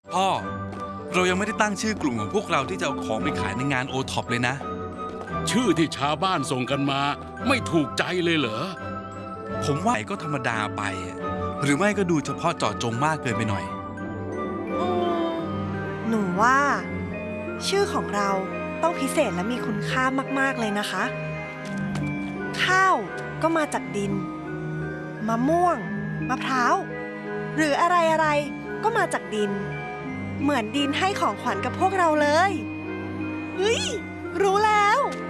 พ่อเรายังไม่ได้ตั้งชื่อกลุ่มของพวกเราที่จะเอาของไปขายในงานโอท็อปเลยนะชื่อที่ชาวบ้านส่งกันมาไม่ถูกใจเลยเหรอผมว่าก็ธรรมดาไปหรือไม่ก็ดูเฉพาะเจาะจงมากเกินไปหน่อยหนูว่าชื่อของเราต้องพิเศษและมีคุณค่ามากๆเลยนะคะข้าวก็มาจากดินมะม่วงมะพร้าวหรืออะไรๆก็มาจากดินเหมือนดินให้ของขวัญกับพวกเราเลยเฮ้ยรู้แล้ว